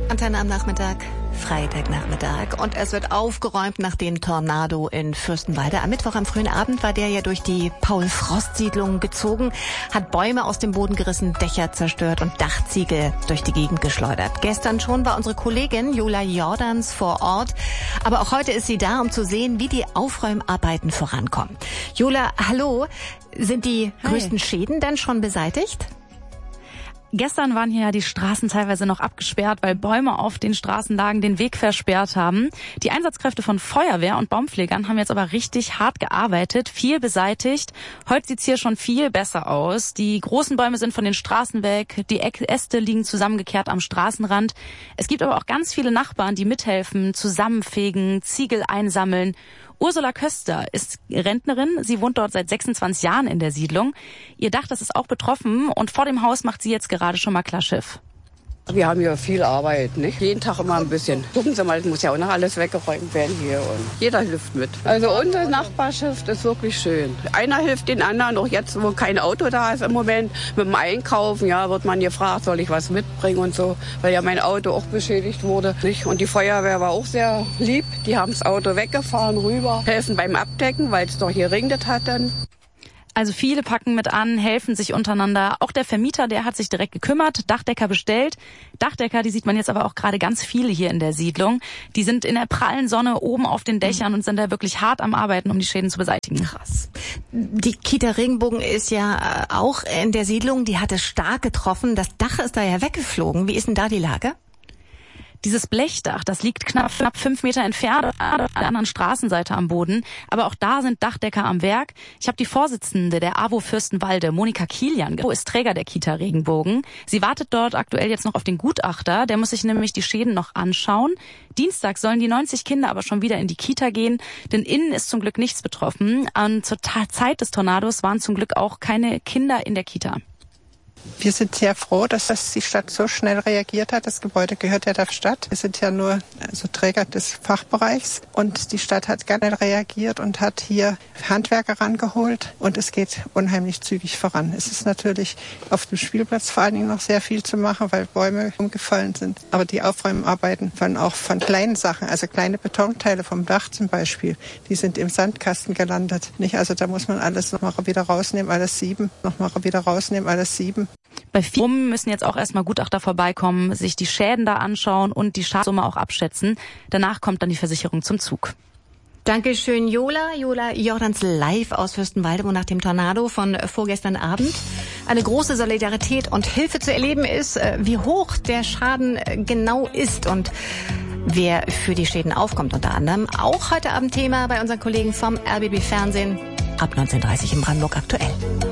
Antenne am Nachmittag, Freitagnachmittag. Und es wird aufgeräumt nach dem Tornado in Fürstenwalde. Am Mittwoch am frühen Abend war der ja durch die Paul-Frost-Siedlung gezogen, hat Bäume aus dem Boden gerissen, Dächer zerstört und Dachziegel durch die Gegend geschleudert. Gestern schon war unsere Kollegin Jola Jordans vor Ort. Aber auch heute ist sie da, um zu sehen, wie die Aufräumarbeiten vorankommen. Jola, hallo. Sind die größten Schäden denn schon beseitigt? Gestern waren hier ja die Straßen teilweise noch abgesperrt, weil Bäume auf den Straßenlagen den Weg versperrt haben. Die Einsatzkräfte von Feuerwehr und Baumpflegern haben jetzt aber richtig hart gearbeitet, viel beseitigt. Heute sieht's hier schon viel besser aus. Die großen Bäume sind von den Straßen weg, die Äste liegen zusammengekehrt am Straßenrand. Es gibt aber auch ganz viele Nachbarn, die mithelfen, zusammenfegen, Ziegel einsammeln. Ursula Köster ist Rentnerin. Sie wohnt dort seit 26 Jahren in der Siedlung. Ihr Dach, das ist auch betroffen und vor dem Haus macht sie jetzt gerade schon mal Klarschiff. Wir haben hier viel Arbeit, nicht? Jeden Tag immer ein bisschen. Gucken Sie mal, es muss ja auch noch alles weggeräumt werden hier und jeder hilft mit. Also unsere Nachbarschaft ist wirklich schön. Einer hilft den anderen, auch jetzt, wo kein Auto da ist im Moment. Mit dem Einkaufen, ja, wird man gefragt, soll ich was mitbringen und so, weil ja mein Auto auch beschädigt wurde, nicht? Und die Feuerwehr war auch sehr lieb. Die haben das Auto weggefahren, rüber, helfen beim Abdecken, weil es doch hier regnet hat dann. Also viele packen mit an, helfen sich untereinander. Auch der Vermieter, der hat sich direkt gekümmert, Dachdecker bestellt. Dachdecker, die sieht man jetzt aber auch gerade ganz viele hier in der Siedlung. Die sind in der prallen Sonne oben auf den Dächern und sind da wirklich hart am Arbeiten, um die Schäden zu beseitigen. Krass. Die Kita Regenbogen ist ja auch in der Siedlung, die hat es stark getroffen. Das Dach ist da ja weggeflogen. Wie ist denn da die Lage? Dieses Blechdach, das liegt knapp 5 Meter entfernt auf der anderen Straßenseite am Boden. Aber auch da sind Dachdecker am Werk. Ich habe die Vorsitzende der AWO Fürstenwalde, Monika Kilian, ist Träger der Kita Regenbogen. Sie wartet dort aktuell jetzt noch auf den Gutachter. Der muss sich nämlich die Schäden noch anschauen. Dienstag sollen die 90 Kinder aber schon wieder in die Kita gehen, denn innen ist zum Glück nichts betroffen. Und zur Zeit des Tornados waren zum Glück auch keine Kinder in der Kita. Wir sind sehr froh, dass die Stadt so schnell reagiert hat. Das Gebäude gehört ja der Stadt. Wir sind ja nur Träger des Fachbereichs. Und die Stadt hat ganz schnell reagiert und hat hier Handwerker rangeholt. Und es geht unheimlich zügig voran. Es ist natürlich auf dem Spielplatz vor allen Dingen noch sehr viel zu machen, weil Bäume umgefallen sind. Aber die Aufräumarbeiten von kleinen Sachen, also kleine Betonteile vom Dach zum Beispiel, die sind im Sandkasten gelandet. Nicht? Also da muss man alles nochmal wieder rausnehmen, alles sieben. Bei vielen müssen jetzt auch erstmal Gutachter vorbeikommen, sich die Schäden da anschauen und die Schadsumme auch abschätzen. Danach kommt dann die Versicherung zum Zug. Dankeschön, Jola. Jola Jordans live aus Fürstenwalde, wo nach dem Tornado von vorgestern Abend eine große Solidarität und Hilfe zu erleben ist, wie hoch der Schaden genau ist und wer für die Schäden aufkommt unter anderem. Auch heute Abend Thema bei unseren Kollegen vom RBB Fernsehen ab 19:30 im Brandenburg aktuell.